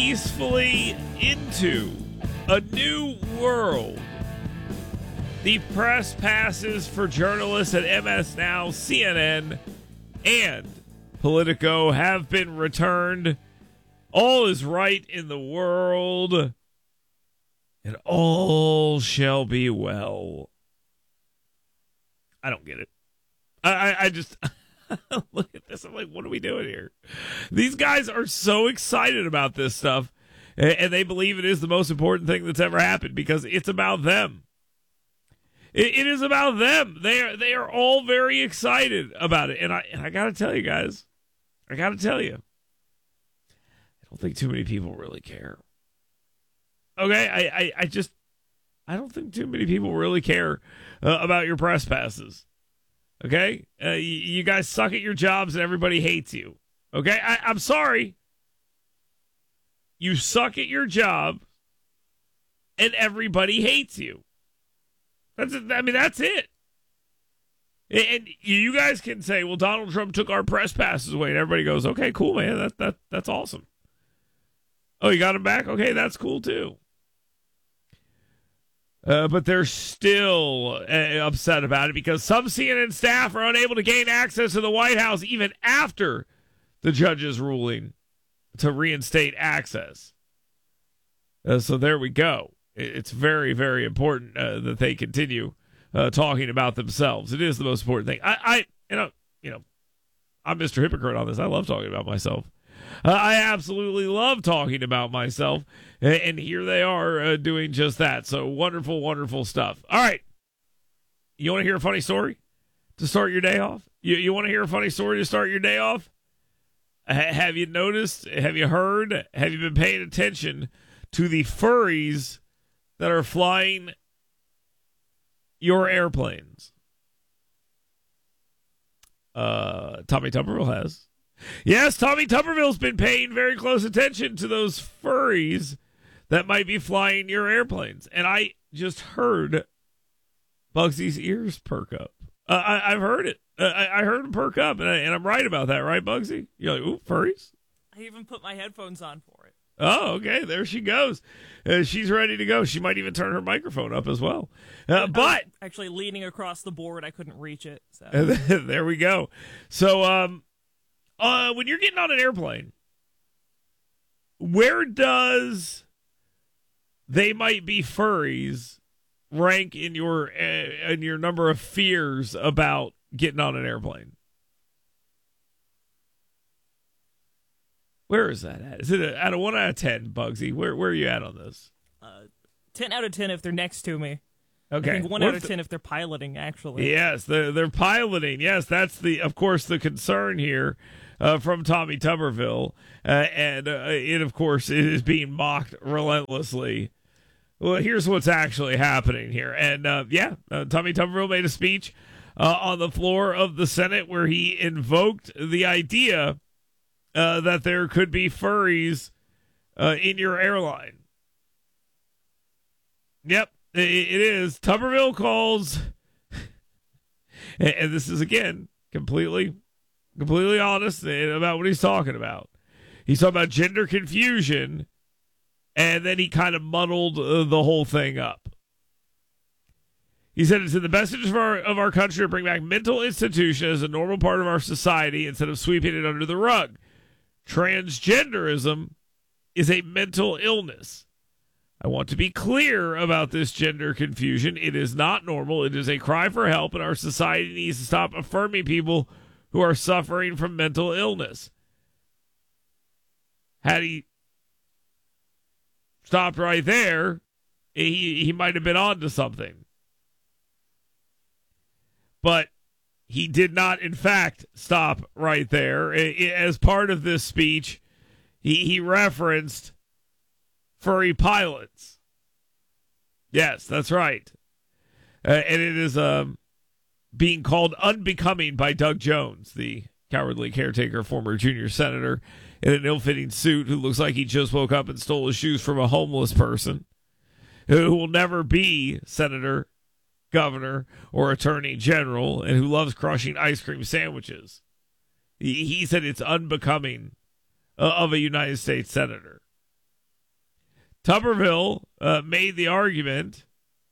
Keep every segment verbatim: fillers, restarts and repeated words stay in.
peacefully into a new world. The press passes for journalists at M S Now, C N N, and Politico have been returned. All is right in the world, and all shall be well. I don't get it. I, I, I just look at this. I'm like, what are we doing here? These guys are so excited about this stuff, and, and they believe it is the most important thing that's ever happened because it's about them. It, it is about them. They are they are all very excited about it, and I and I got to tell you guys, I got to tell you, I don't think too many people really care. Okay, I I, I just I don't think too many people really care uh, about your press passes. Okay? Uh, you, you guys suck at your jobs and everybody hates you. Okay? I, I'm sorry. You suck at your job and everybody hates you. That's I mean, that's it. And you guys can say, well, Donald Trump took our press passes away. And everybody goes, okay, cool, man. That, that, that's awesome. Oh, you got him back? Okay, that's cool, too. Uh, but they're still uh, upset about it because some C N N staff are unable to gain access to the White House even after the judge's ruling to reinstate access. Uh, so there we go. It's very, very important uh, that they continue uh, talking about themselves. It is the most important thing. I, I, you know, you know, I'm Mister Hypocrite on this. I love talking about myself. Uh, I absolutely love talking about myself, and, and here they are uh, doing just that. So wonderful, wonderful stuff. All right, you want to hear a funny story to start your day off? You you want to hear a funny story to start your day off? H- have you noticed? Have you heard? Have you been paying attention to the furries that are flying your airplanes? Uh, Tommy Tuberville has. Yes, Tommy Tuberville's been paying very close attention to those furries that might be flying your airplanes. And I just heard Bugsy's ears perk up. Uh, I, I've heard it. Uh, I, I heard him perk up, and, I, and I'm right about that, right, Bugsy? You're like, ooh, furries? I even put my headphones on for it. Oh, okay. There she goes. Uh, she's ready to go. She might even turn her microphone up as well. Uh, but actually leaning across the board, I couldn't reach it. So. There we go. So, um, uh, when you're getting on an airplane, where does they might be furries rank in your uh, in your number of fears about getting on an airplane? Where is that at? Is it a, out of one out of ten, Bugsy? Where where are you at on this? Uh, ten out of ten if they're next to me. Okay. I think one what out of the, ten if they're piloting, actually. Yes, they're, they're piloting. Yes, that's, the of course, the concern here uh, from Tommy Tuberville. Uh, and uh, it, of course, it is being mocked relentlessly. Well, here's what's actually happening here. And, uh, yeah, uh, Tommy Tuberville made a speech uh, on the floor of the Senate where he invoked the idea Uh, that there could be furries uh, in your airline. Yep, it, it is. Tuberville calls, and, and this is, again, completely, completely honest about what he's talking about. He's talking about gender confusion, and then he kind of muddled uh, the whole thing up. He said it's in the best interest of our, of our country to bring back mental institution as a normal part of our society instead of sweeping it under the rug. Transgenderism is a mental illness. I want to be clear about this gender confusion. It is not normal. It is a cry for help, and our society needs to stop affirming people who are suffering from mental illness. Had he stopped right there, he, he might have been on to something. But he did not, in fact, stop right there. As part of this speech, he, he referenced furry pilots. Yes, that's right. Uh, and it is um, being called unbecoming by Doug Jones, the cowardly caretaker, former junior senator, in an ill-fitting suit who looks like he just woke up and stole his shoes from a homeless person who will never be senator, governor, or attorney general, and who loves crushing ice cream sandwiches. He, he said it's unbecoming uh, of a United States senator. Tuberville uh, made the argument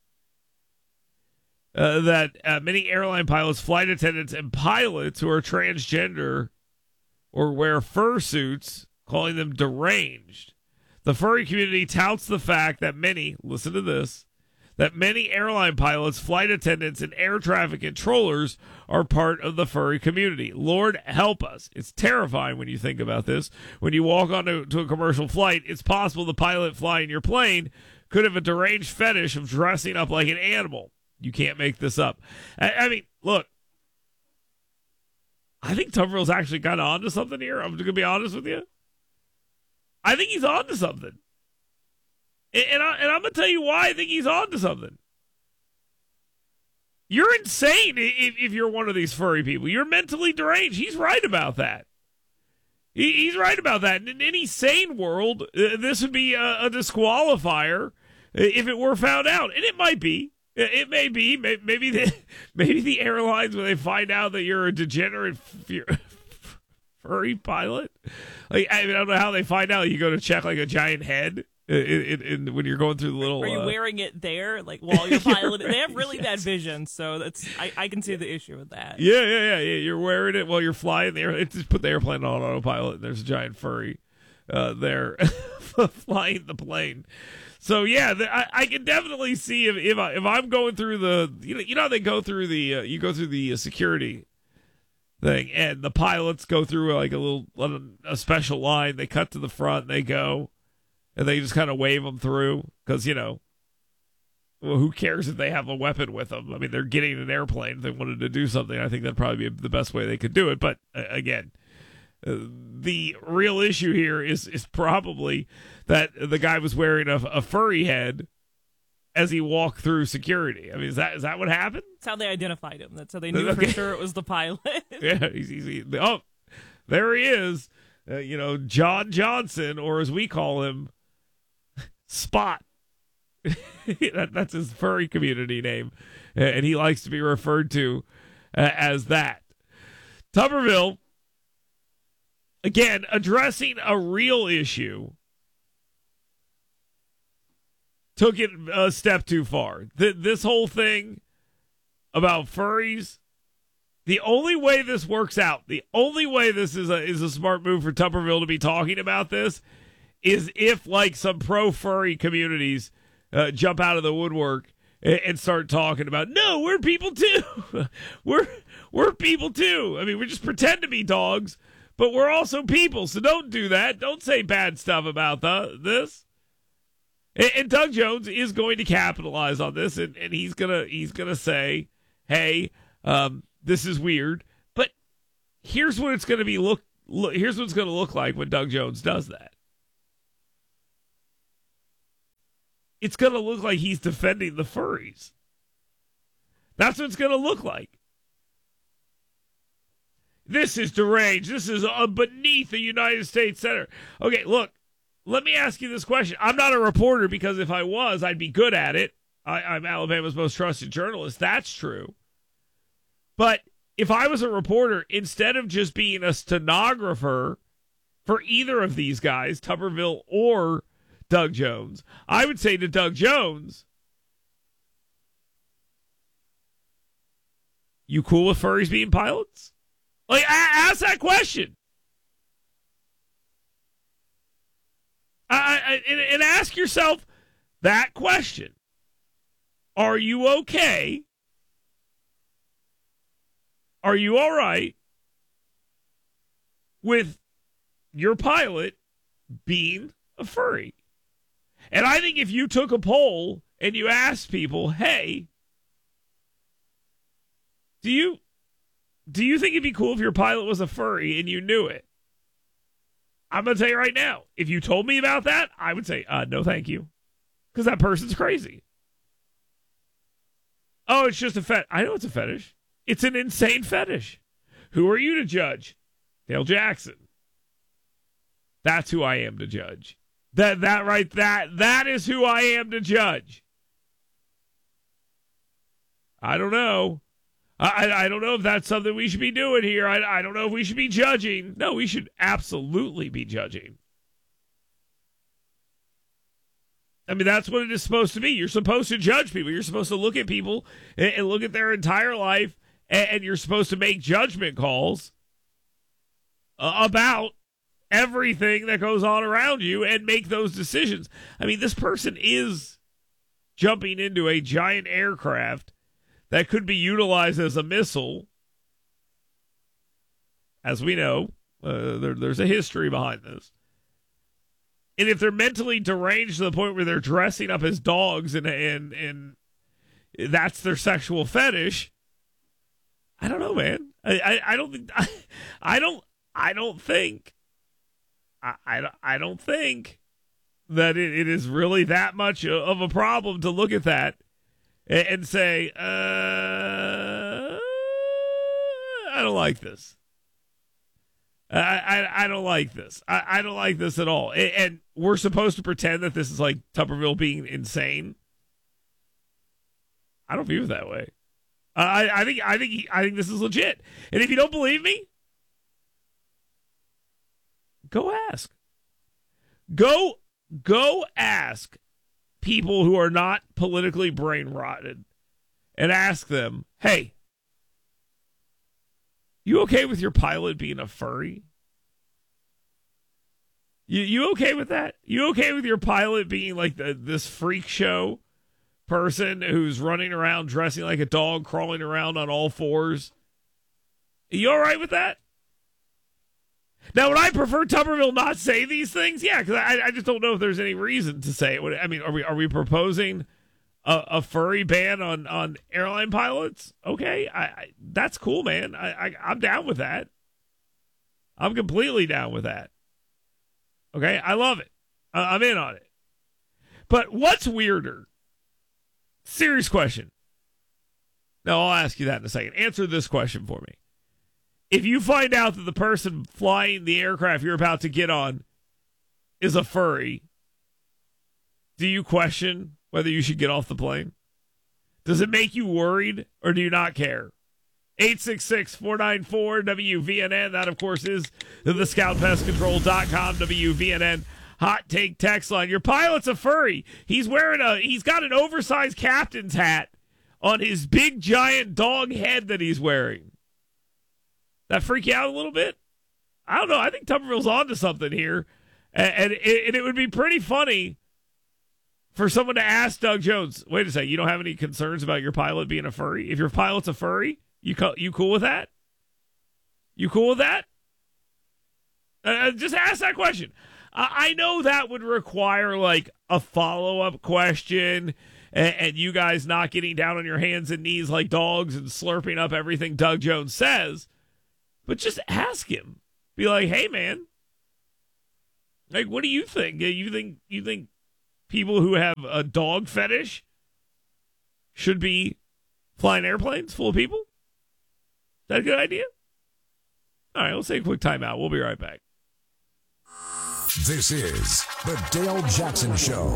uh, that uh, many airline pilots, flight attendants, and pilots who are transgender or wear fursuits, calling them deranged. The furry community touts the fact that many, listen to this, that many airline pilots, flight attendants, and air traffic controllers are part of the furry community. Lord help us. It's terrifying when you think about this. When you walk onto to a commercial flight, it's possible the pilot flying your plane could have a deranged fetish of dressing up like an animal. You can't make this up. I, I mean, look, I think Tuberville's actually kind of onto something here. I'm going to be honest with you. I think he's onto something. And, I, and I'm going to tell you why I think he's on to something. You're insane if, if you're one of these furry people. You're mentally deranged. He's right about that. He, he's right about that. And in any sane world, uh, this would be a, a disqualifier if it were found out. And it might be. It may be. Maybe the, maybe the airlines, when they find out that you're a degenerate furry pilot, like, I, mean, I don't know how they find out. You go to check like a giant head. In, in, in, when you're going through the little, are you uh, wearing it there, like while you're piloting? right, They have really yes. bad vision, so that's I, I can see the issue with that. Yeah, yeah, yeah, yeah. You're wearing it while you're flying the air. It just put the airplane on autopilot, and there's a giant furry uh, there flying the plane. So yeah, the, I, I can definitely see if if, I, if I'm going through the, you know, you know how they go through the uh, you go through the uh, security thing, and the pilots go through like a little a special line. They cut to the front, and they go. And they just kind of wave them through because, you know, well, who cares if they have a weapon with them? I mean, they're getting an airplane. If they wanted to do something, I think that'd probably be the best way they could do it. But, uh, again, uh, the real issue here is is probably that the guy was wearing a, a furry head as he walked through security. I mean, is that is that what happened? That's how they identified him. That's how they knew Okay. for sure it was the pilot. Yeah, he's, he's, he, oh, there he is. Uh, you know, John Johnson, or as we call him, Spot. that, that's his furry community name, and he likes to be referred to uh, as that. Tuberville, again, addressing a real issue, took it a step too far. Th- this whole thing about furries, the only way this works out, the only way this is a is a smart move for Tuberville to be talking about this is if, like, some pro-furry communities uh, jump out of the woodwork and, and start talking about, no, we're people too. we're we're people too. I mean, we just pretend to be dogs, but we're also people, so don't do that. Don't say bad stuff about the, this. And, and Doug Jones is going to capitalize on this, and, and he's gonna he's gonna say, hey, um, this is weird, but here's what it's gonna be look. look here's what it's gonna look like when Doug Jones does that. It's going to look like he's defending the furries. That's what it's going to look like. This is deranged. This is uh, beneath the United States Senator. Okay, look, let me ask you this question. I'm not a reporter because if I was, I'd be good at it. I, I'm Alabama's most trusted journalist. That's true. But if I was a reporter, instead of just being a stenographer for either of these guys, Tuberville or Doug Jones, I would say to Doug Jones, you cool with furries being pilots? Like, ask that question. I, I, and, and ask yourself that question. Are you okay? Are you all right with your pilot being a furry? And I think if you took a poll and you asked people, hey, do you do you think it'd be cool if your pilot was a furry and you knew it? I'm going to tell you right now, if you told me about that, I would say, uh, no, thank you. Because that person's crazy. Oh, it's just a fetish. I know it's a fetish. It's an insane fetish. Who are you to judge? Dale Jackson. That's who I am to judge. That that right that that is who I am to judge. I don't know. I I don't know if that's something we should be doing here. I I don't know if we should be judging. No, we should absolutely be judging. I mean, that's what it is supposed to be. You're supposed to judge people. You're supposed to look at people and, and look at their entire life, and, and you're supposed to make judgment calls uh, about everything that goes on around you and make those decisions. I mean, this person is jumping into a giant aircraft that could be utilized as a missile. As we know, uh, there, there's a history behind this. And if they're mentally deranged to the point where they're dressing up as dogs and and and that's their sexual fetish, I don't know, man. I I, I don't think I, I don't I don't think I, I, I don't think that it, it is really that much of a problem to look at that and, and say, uh, I don't like this. I, I, I don't like this. I, I don't like this at all. And, and we're supposed to pretend that this is like Tuberville being insane. I don't view it that way. I, I think I think he, I think this is legit. And if you don't believe me, go ask. Go go ask people who are not politically brain rotted and ask them, hey, you okay with your pilot being a furry? You you okay with that? You okay with your pilot being like the, this freak show person who's running around dressing like a dog, crawling around on all fours? Are you all right with that? Now, would I prefer Tuberville not say these things? Yeah, because I, I just don't know if there's any reason to say it. I mean, are we are we proposing a, a furry ban on, on airline pilots? Okay, I, I that's cool, man. I, I I'm down with that. I'm completely down with that. Okay, I love it. I, I'm in on it. But what's weirder? Serious question. Now, I'll ask you that in a second. Answer this question for me. If you find out that the person flying the aircraft you're about to get on is a furry, do you question whether you should get off the plane? Does it make you worried, or do you not care? eight six six, four nine four, W V N N. That, of course, is the scout pest control dot com W V N N hot take text line. Your pilot's a furry. He's wearing a, he's got an oversized captain's hat on his big giant dog head that he's wearing. That freak you out a little bit? I don't know. I think Tuberville's onto something here. And, and, it, and it would be pretty funny for someone to ask Doug Jones, wait a second, you don't have any concerns about your pilot being a furry? If your pilot's a furry, you co- you cool with that? You cool with that? Uh, just ask that question. Uh, I know that would require like a follow-up question and, and you guys not getting down on your hands and knees like dogs and slurping up everything Doug Jones says. But just ask him. Be like, hey, man, like, what do you think? You think you think people who have a dog fetish should be flying airplanes full of people? Is that a good idea? All right, let's take a quick timeout. We'll be right back. This is the Dale Jackson Show.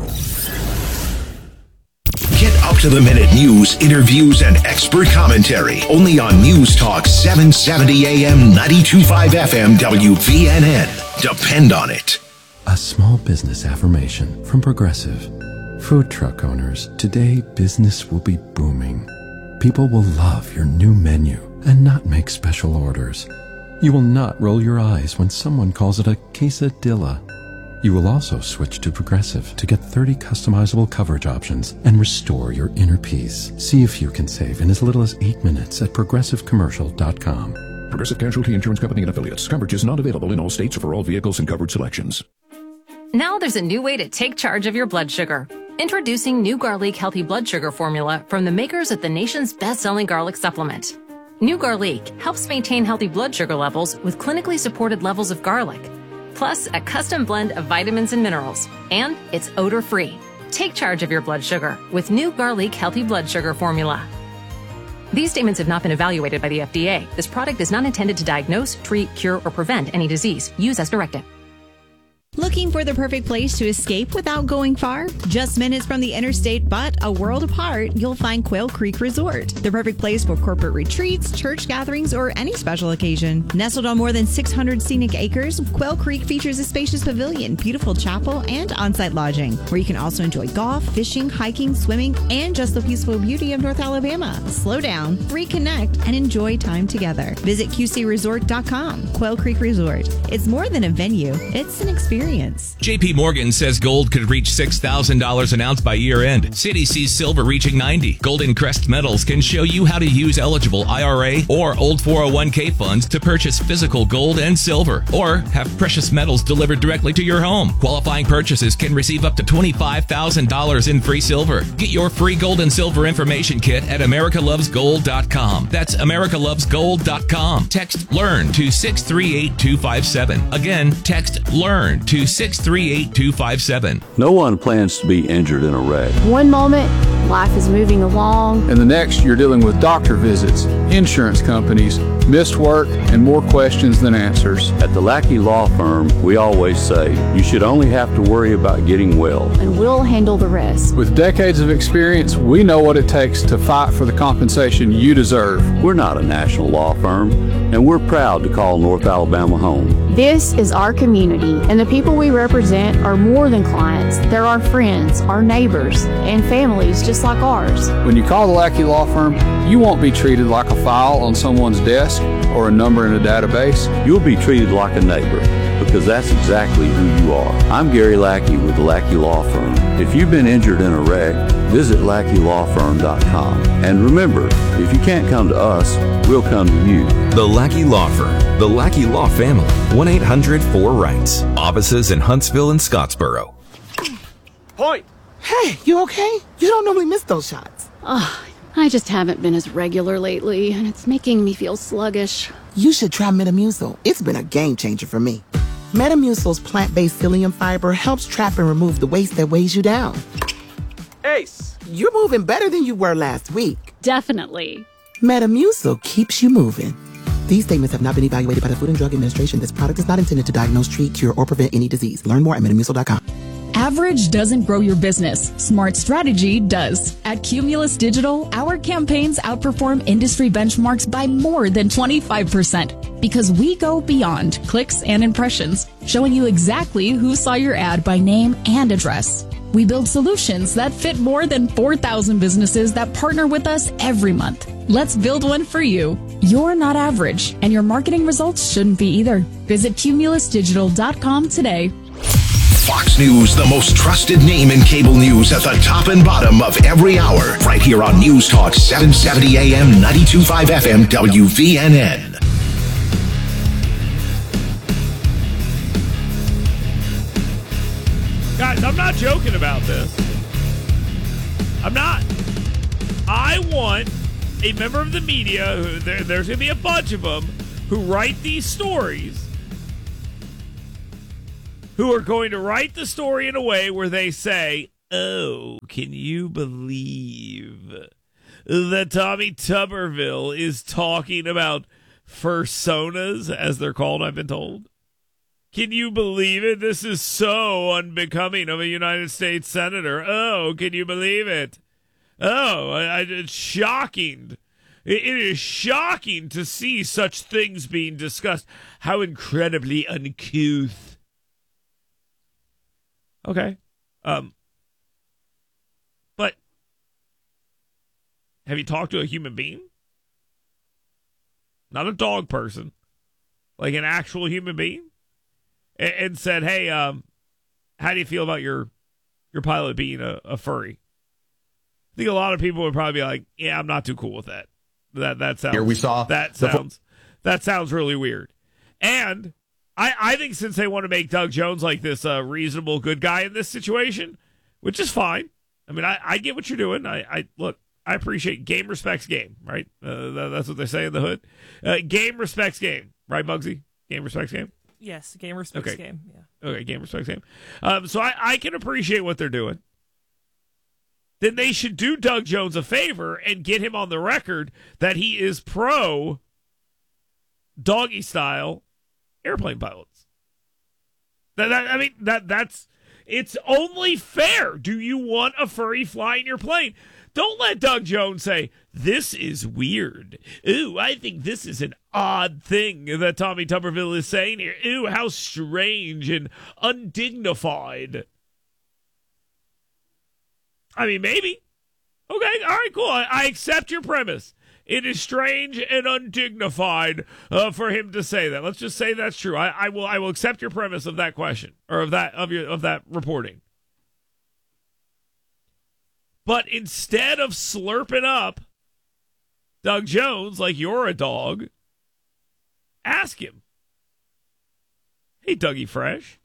Get up-to-the-minute news, interviews, and expert commentary. Only on News Talk seven seventy A M, ninety-two point five F M, W V N N. Depend on it. A small business affirmation from Progressive. Food truck owners, today business will be booming. People will love your new menu and not make special orders. You will not roll your eyes when someone calls it a quesadilla. You will also switch to Progressive to get thirty customizable coverage options and restore your inner peace. See if you can save in as little as eight minutes at progressive commercial dot com. Progressive Casualty Insurance Company and Affiliates. Coverage is not available in all states or for all vehicles and coverage selections. Now there's a new way to take charge of your blood sugar. Introducing New Garlic Healthy Blood Sugar Formula from the makers of the nation's best-selling garlic supplement. New Garlic helps maintain healthy blood sugar levels with clinically supported levels of garlic, plus a custom blend of vitamins and minerals, and it's odor-free. Take charge of your blood sugar with New Garlic Healthy Blood Sugar Formula. These statements have not been evaluated by the F D A. This product is not intended to diagnose, treat, cure, or prevent any disease. Use as directed. Looking for the perfect place to escape without going far? Just minutes from the interstate, but a world apart, you'll find Quail Creek Resort. The perfect place for corporate retreats, church gatherings, or any special occasion. Nestled on more than six hundred scenic acres, Quail Creek features a spacious pavilion, beautiful chapel, and on-site lodging, where you can also enjoy golf, fishing, hiking, swimming, and just the peaceful beauty of North Alabama. Slow down, reconnect, and enjoy time together. Visit Q C resort dot com. Quail Creek Resort. It's more than a venue, it's an experience. J P Morgan says gold could reach six thousand dollars an ounce by year end. Citi sees silver reaching ninety. Golden Crest Metals can show you how to use eligible I R A or old four oh one k funds to purchase physical gold and silver, or have precious metals delivered directly to your home. Qualifying purchases can receive up to twenty-five thousand dollars in free silver. Get your free gold and silver information kit at america loves gold dot com. That's america loves gold dot com. Text LEARN to six three eight two five seven. Again, text LEARN to six three eight two five seven. No one plans to be injured in a wreck. One moment, life is moving along. And the next, you're dealing with doctor visits, insurance companies, missed work, and more questions than answers. At the Lackey Law Firm, we always say, you should only have to worry about getting well. And we'll handle the rest. With decades of experience, we know what it takes to fight for the compensation you deserve. We're not a national law firm, and we're proud to call North Alabama home. This is our community, and the people we represent are more than clients. They're our friends, our neighbors, and families just like ours. When you call the Lackey Law Firm, you won't be treated like a file on someone's desk or a number in a database. You'll be treated like a neighbor, because that's exactly who you are. I'm Gary Lackey with the Lackey Law Firm. If you've been injured in a wreck, visit lackey law firm dot com. And remember, if you can't come to us, we'll come to you. The Lackey Law Firm. The Lackey Law Family. one eight hundred four rights. Offices in Huntsville and Scottsboro. Point! Hey, you okay? You don't normally miss those shots. Ugh, I just haven't been as regular lately, and it's making me feel sluggish. You should try Metamucil. It's been a game changer for me. Metamucil's plant-based psyllium fiber helps trap and remove the waste that weighs you down. Ace! You're moving better than you were last week. Definitely. Metamucil keeps you moving. These statements have not been evaluated by the Food and Drug Administration. This product is not intended to diagnose, treat, cure, or prevent any disease. Learn more at metamucil dot com. Average doesn't grow your business. Smart strategy does. At Cumulus Digital, our campaigns outperform industry benchmarks by more than twenty-five percent because we go beyond clicks and impressions, showing you exactly who saw your ad by name and address. We build solutions that fit more than four thousand businesses that partner with us every month. Let's build one for you. You're not average, and your marketing results shouldn't be either. Visit cumulus digital dot com today. Fox News, the most trusted name in cable news at the top and bottom of every hour. Right here on News Talk seven seventy A M, ninety-two point five F M, W V N N. Guys, I'm not joking about this. I'm not. I want a member of the media, who, there, there's going to be a bunch of them, who write these stories, who are going to write the story in a way where they say, oh, can you believe that Tommy Tuberville is talking about fursonas, as they're called, I've been told? Can you believe it? This is so unbecoming of a United States senator. Oh, can you believe it? Oh, I, I, it's shocking. It, it is shocking to see such things being discussed. How incredibly uncouth. Okay. Um. But have you talked to a human being? Not a dog person. Like an actual human being? And, and said, hey, um, how do you feel about your your pilot being a, a furry? I think a lot of people would probably be like, yeah, I'm not too cool with that. That that sounds Here we saw that sounds that sounds really weird. And I, I think since they want to make Doug Jones like this uh, reasonable good guy in this situation, which is fine. I mean, I, I get what you're doing. I, I look, I appreciate game respects game, right? Uh, that, that's what they say in the hood. Uh, game respects game, right, Bugsy? Game respects game. Yes, game respects okay. game. Yeah. Okay, game respects game. Um, so I, I can appreciate what they're doing. Then they should do Doug Jones a favor and get him on the record that he is pro doggy style airplane pilots. That, that, I mean, that that's it's only fair. Do you want a furry flying your plane? Don't let Doug Jones say, this is weird. Ooh, I think this is an odd thing that Tommy Tuberville is saying here. Ooh, how strange and undignified. I mean, maybe. Okay, all right, cool. I, I accept your premise. It is strange and undignified uh, for him to say that. Let's just say that's true. I, I will. I will accept your premise of that question or of that of your of that reporting. But instead of slurping up Doug Jones like you're a dog, ask him. Hey, Dougie Fresh.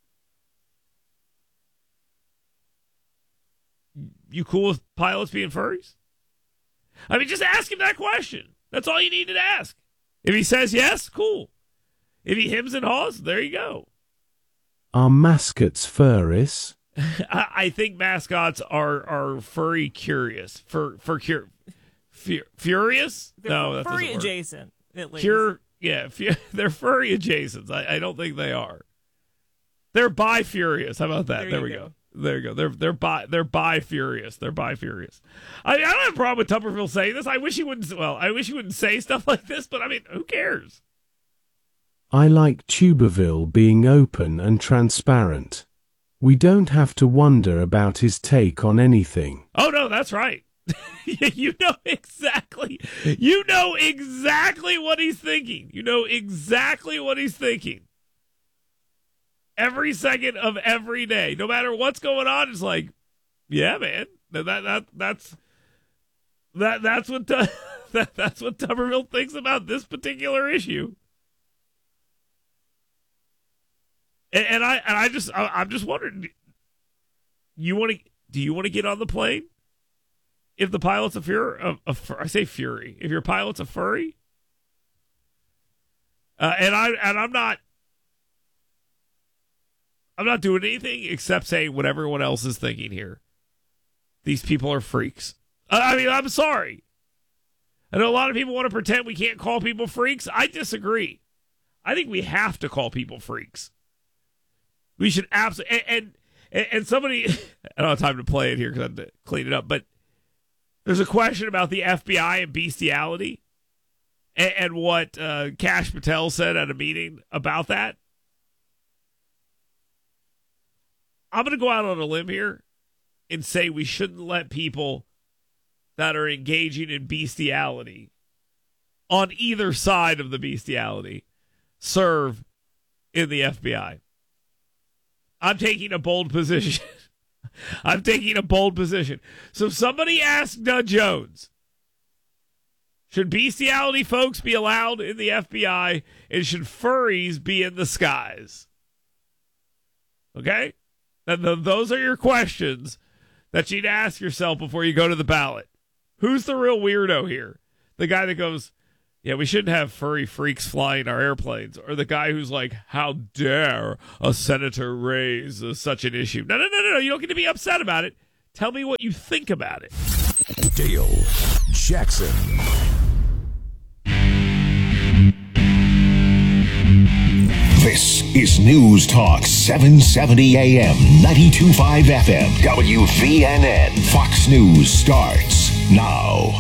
You cool with pilots being furries? I mean, just ask him that question. That's all you need to ask. If he says yes, cool. If he hems and haws, there you go. Are mascots furries? I, I think mascots are, are furry curious. For for cur, fur, furious? They're no, that furry doesn't work. adjacent. At least. Cure, yeah, fu- they're furry adjacent. I, I don't think they are. They're bi-furious. How about that? There, there we go. go. There you go. They're they're bi they're bi-furious. They're bi-furious. I mean, I don't have a problem with Tuberville saying this. I wish he wouldn't. Well, I wish he wouldn't say stuff like this. But I mean, who cares? I like Tuberville being open and transparent. We don't have to wonder about his take on anything. Oh no, that's right. You know exactly. You know exactly what he's thinking. You know exactly what he's thinking. Every second of every day, no matter what's going on, it's like, yeah, man, that that that's that that's what that, that's what Tuberville thinks about this particular issue. And, and I and I just I, I'm just wondering, you want to do you want to get on the plane if the pilot's a fury? A, a, I say fury. If your pilot's a furry, uh, and I and I'm not. I'm not doing anything except saying what everyone else is thinking here. These people are freaks. I mean, I'm sorry. I know a lot of people want to pretend we can't call people freaks. I disagree. I think we have to call people freaks. We should absolutely. And, and, and somebody, I don't have time to play it here because I have to clean it up, but there's a question about the F B I and bestiality and, and what uh, Kash Patel said at a meeting about that. I'm going to go out on a limb here and say we shouldn't let people that are engaging in bestiality on either side of the bestiality serve in the F B I. I'm taking a bold position. I'm taking a bold position. So somebody asked Doug Jones, should bestiality folks be allowed in the F B I and should furries be in the skies? Okay? And the, those are your questions that you'd ask yourself before you go to the ballot. Who's the real weirdo here? The guy that goes, yeah, we shouldn't have furry freaks flying our airplanes. Or the guy who's like, how dare a senator raise uh, such an issue? No, no, no, no, no. You don't get to be upset about it. Tell me what you think about it. Dale Jackson. This is News Talk seven seventy A M, ninety-two point five F M, W V N N. Fox News starts now.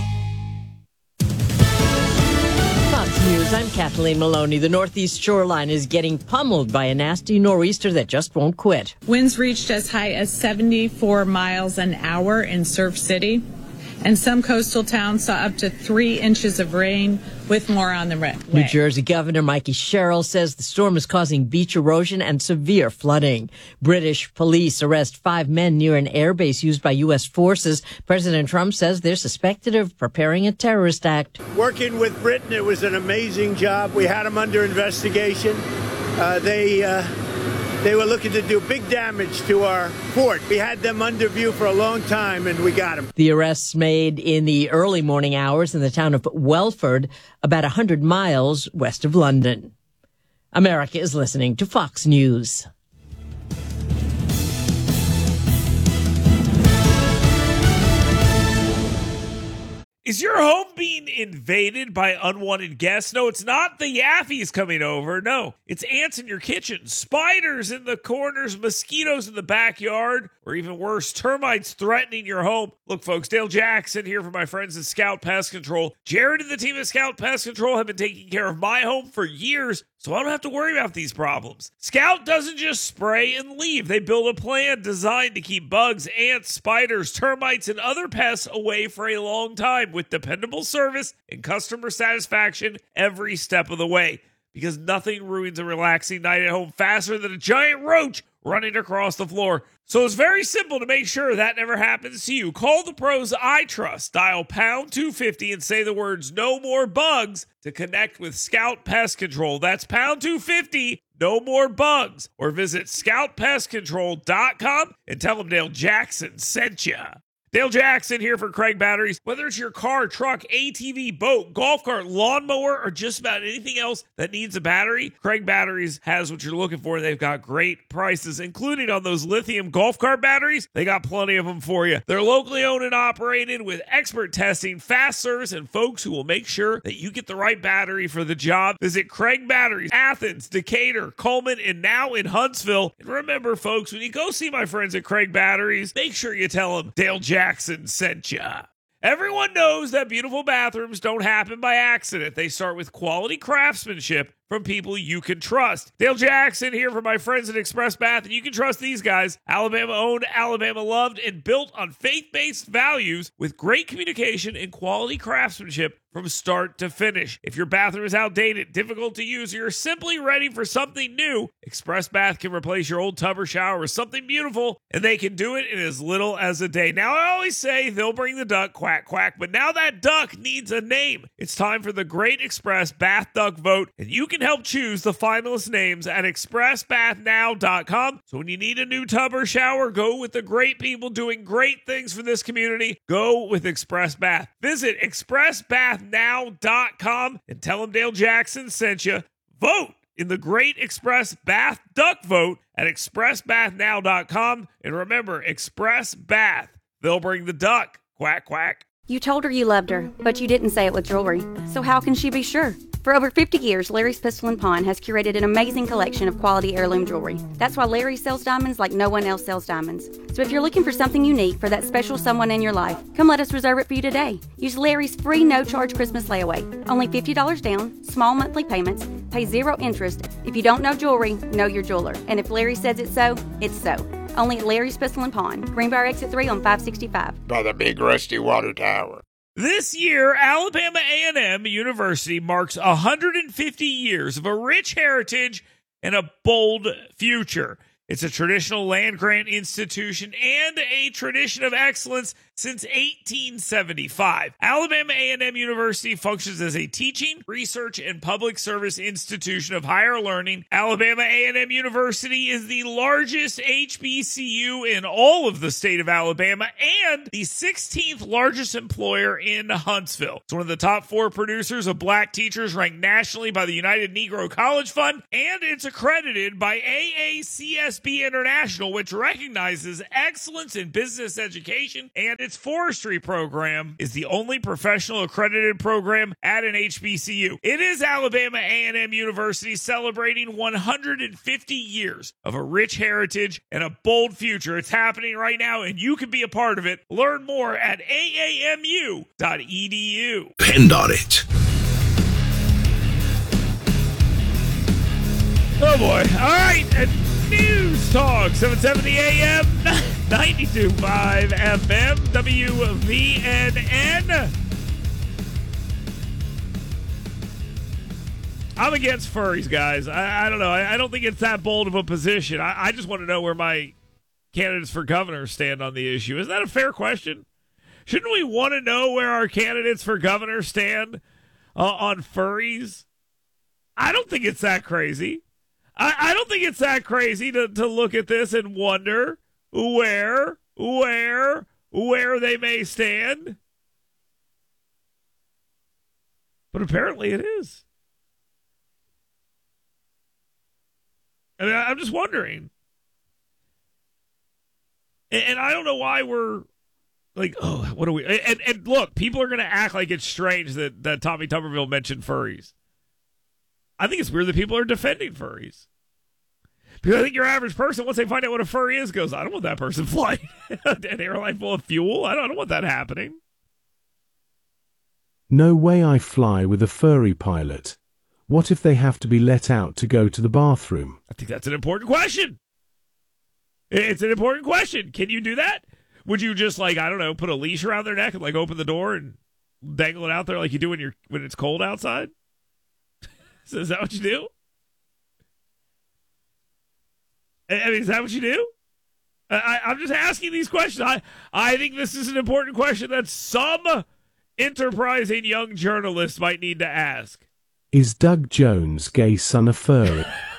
Fox News, I'm Kathleen Maloney. The northeast shoreline is getting pummeled by a nasty nor'easter that just won't quit. Winds reached as high as seventy-four miles an hour in Surf City, and some coastal towns saw up to three inches of rain, with more on the way. New Jersey Governor Mikey Sherrill says the storm is causing beach erosion and severe flooding. British police arrest five men near an airbase used by U S forces. President Trump says they're suspected of preparing a terrorist act. Working with Britain, it was an amazing job. We had them under investigation. Uh, they... Uh They were looking to do big damage to our fort. We had them under view for a long time, and we got them. The arrests made in the early morning hours in the town of Welford, about one hundred miles west of London. America is listening to Fox News. Is your home being invaded by unwanted guests? No, it's not the Yaffies coming over. No, it's ants in your kitchen, spiders in the corners, mosquitoes in the backyard, or even worse, termites threatening your home. Look, folks, Dale Jackson here for my friends at Scout Pest Control. Jared and the team at Scout Pest Control have been taking care of my home for years, so I don't have to worry about these problems. Scout doesn't just spray and leave. They build a plan designed to keep bugs, ants, spiders, termites, and other pests away for a long time with dependable service and customer satisfaction every step of the way. Because nothing ruins a relaxing night at home faster than a giant roach running across the floor. So it's very simple to make sure that never happens to you. Call the pros I trust. Dial pound two fifty and say the words "no more bugs" to connect with Scout Pest Control. That's pound two fifty, no more bugs. Or visit scout pest control dot com and tell them Dale Jackson sent you. Dale Jackson here for Craig Batteries. Whether it's your car, truck, A T V, boat, golf cart, lawnmower, or just about anything else that needs a battery, Craig Batteries has what you're looking for. They've got great prices, including on those lithium golf cart batteries. They got plenty of them for you. They're locally owned and operated with expert testing, fast service, and folks who will make sure that you get the right battery for the job. Visit Craig Batteries, Athens, Decatur, Coleman, and now in Huntsville. And remember, folks, when you go see my friends at Craig Batteries, make sure you tell them Dale Jackson Jackson sent ya. Everyone knows that beautiful bathrooms don't happen by accident. They start with quality craftsmanship from people you can trust. Dale Jackson here for my friends at Express Bath, and you can trust these guys. Alabama owned, Alabama loved, and built on faith-based values with great communication and quality craftsmanship from start to finish. If your bathroom is outdated, difficult to use, or you're simply ready for something new, Express Bath can replace your old tub or shower with something beautiful, and they can do it in as little as a day. Now, I always say they'll bring the duck, quack, quack, but now that duck needs a name. It's time for the Great Express Bath Duck Vote, and you can help choose the finalist names at express bath now dot com. So when you need a new tub or shower, go with the great people doing great things for this community. Go with Express Bath. Visit express bath now dot com and tell them Dale Jackson sent you. Vote in the Great Express Bath Duck Vote at express bath now dot com. And remember, Express Bath, they'll bring the duck. Quack, quack. You told her you loved her, but you didn't say it with jewelry. So how can she be sure? For over fifty years, Larry's Pistol and Pawn has curated an amazing collection of quality heirloom jewelry. That's why Larry sells diamonds like no one else sells diamonds. So if you're looking for something unique for that special someone in your life, come let us reserve it for you today. Use Larry's free no-charge Christmas layaway. Only fifty dollars down, small monthly payments, pay zero interest. If you don't know jewelry, know your jeweler. And if Larry says it's so, it's so. Only at Larry's Pistol and Pawn, Greenbrier Exit three on five sixty-five. By the big rusty water tower. This year, Alabama A and M University marks one hundred fifty years of a rich heritage and a bold future. It's a traditional land-grant institution and a tradition of excellence since eighteen seventy-five. Alabama A and M University functions as a teaching, research, and public service institution of higher learning. Alabama A and M University is the largest H B C U in all of the state of Alabama and the sixteenth largest employer in Huntsville. It's one of the top four producers of black teachers ranked nationally by the United Negro College Fund, and it's accredited by A A C S B International, which recognizes excellence in business education, and its forestry program is the only professional accredited program at an H B C U. It is Alabama A and M University celebrating one hundred fifty years of a rich heritage and a bold future. It's happening right now, and you can be a part of it. Learn more at A A M U dot E D U. Depend on it. Oh boy. All right. And News Talk, seven seventy A M, ninety-two point five F M, W V N N. I'm against furries, guys. I, I don't know. I, I don't think it's that bold of a position. I, I just want to know where my candidates for governor stand on the issue. Is that a fair question? Shouldn't we want to know where our candidates for governor stand uh, on furries? I don't think it's that crazy. I, I don't think it's that crazy to, to look at this and wonder where, where, where they may stand. But apparently it is. I mean, I'm just wondering. And, and I don't know why we're Like, oh, what are we? And, and look, people are going to act like it's strange that, that Tommy Tuberville mentioned furries. I think it's weird that people are defending furries. Because I think your average person, once they find out what a furry is, goes, I don't want that person flying an airline full of fuel. I don't, I don't want that happening. No way I fly with a furry pilot. What if they have to be let out to go to the bathroom? I think that's an important question. It's an important question. Can you do that? Would you just, like, I don't know, put a leash around their neck and, like, open the door and dangle it out there like you do when you're when it's cold outside? So is that what you do? I mean, is that what you do? I, I'm just asking these questions. I, I think this is an important question that some enterprising young journalists might need to ask. Is Doug Jones' gay son a furry?